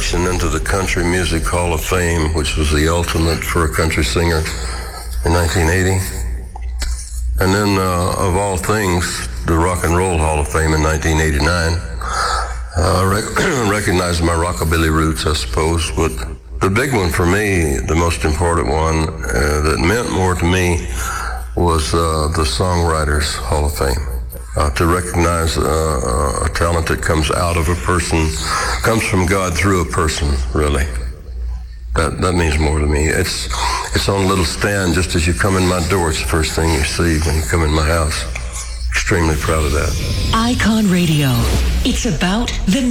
induction into the Country Music Hall of Fame, which was the ultimate for a country singer, in 1980. And then, of all things, the Rock and Roll Hall of Fame in 1989. Recognizing my rockabilly roots, I suppose. But the big one for me, the most important one that meant more to me, was the Songwriters Hall of Fame. To recognize a talent that comes out of a person, comes from God through a person, really. That means more to me. It's on a little stand just as you come in my door. It's the first thing you see when you come in my house. Extremely proud of that. Icon Radio. It's about the